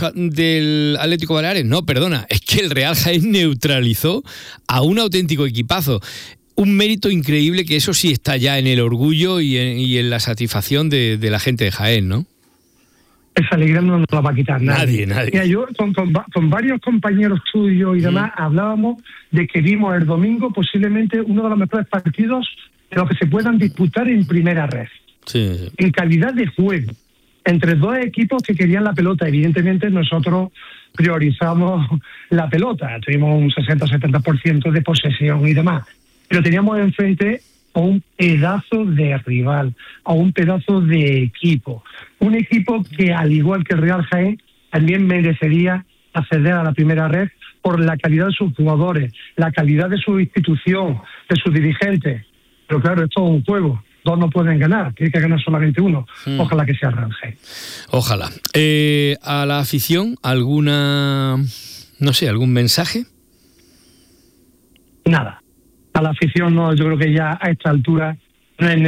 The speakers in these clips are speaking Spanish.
del Atlético Baleares. No, perdona, es que el Real Jaén neutralizó a un auténtico equipazo. Un mérito increíble, que eso sí está ya en el orgullo y en la satisfacción de la gente de Jaén, ¿no? Esa alegría no nos la va a quitar nadie. Mira, yo con varios compañeros tuyos y demás hablábamos de que vimos el domingo posiblemente uno de los mejores partidos de los que se puedan disputar en primera red. Sí. En calidad de juego, entre dos equipos que querían la pelota. Evidentemente nosotros priorizamos la pelota, tuvimos un 60-70% de posesión y demás, pero teníamos enfrente a un pedazo de rival, a un pedazo de equipo. Un equipo que, al igual que el Real Jaén, también merecería acceder a la primera red por la calidad de sus jugadores, la calidad de su institución, de sus dirigentes. Pero claro, esto es un juego. Dos no pueden ganar, tiene que ganar solamente uno. Ojalá que sea el Real Jaén. Ojalá. ¿A la afición algún mensaje? Nada. A la afición no, yo creo que ya a esta altura no es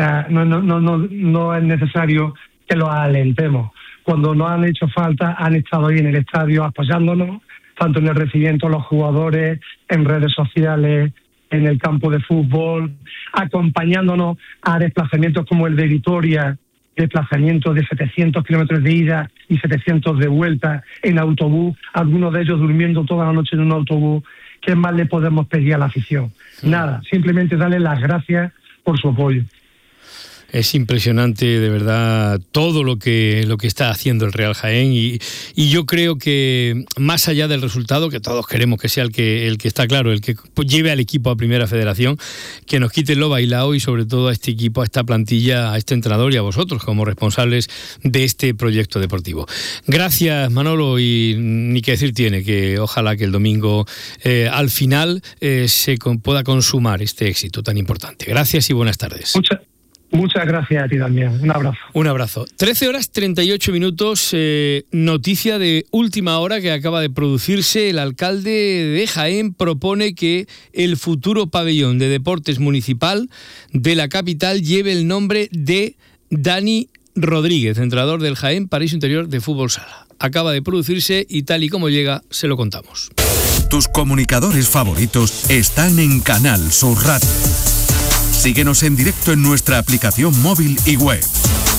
necesario que los alentemos. Cuando nos han hecho falta, han estado ahí en el estadio apoyándonos, tanto en el recibimiento los jugadores, en redes sociales, en el campo de fútbol, acompañándonos a desplazamientos como el de Vitoria, desplazamientos de 700 kilómetros de ida y 700 de vuelta en autobús, algunos de ellos durmiendo toda la noche en un autobús. ¿Qué más le podemos pedir a la afición? Nada, simplemente darle las gracias por su apoyo. Es impresionante, de verdad, todo lo que está haciendo el Real Jaén y yo creo que más allá del resultado, que todos queremos que sea el que está claro, el que lleve al equipo a Primera Federación, que nos quite lo bailado y sobre todo a este equipo, a esta plantilla, a este entrenador y a vosotros como responsables de este proyecto deportivo. Gracias, Manolo, y ni que decir tiene, que ojalá que el domingo al final se pueda consumar este éxito tan importante. Gracias y buenas tardes. Muchas gracias a ti también. Un abrazo. Un abrazo. 13:38, noticia de última hora que acaba de producirse. El alcalde de Jaén propone que el futuro pabellón de deportes municipal de la capital lleve el nombre de Dani Rodríguez, entrenador del Jaén Paraíso Interior de Fútbol Sala. Acaba de producirse y tal y como llega, se lo contamos. Tus comunicadores favoritos están en Canal Sur Radio. Síguenos en directo en nuestra aplicación móvil y web.